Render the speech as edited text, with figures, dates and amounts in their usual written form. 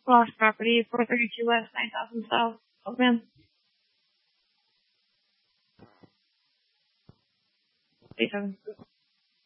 Lost property, 432 West, 9000 South, Oakman. 87.